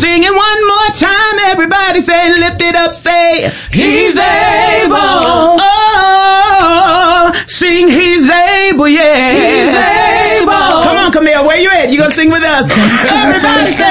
Sing it one more time, everybody say, lift it up, say, He's able. Oh, sing He's able, yeah. He's able. Come on, Camille, where you at? You gonna sing with us? Everybody say,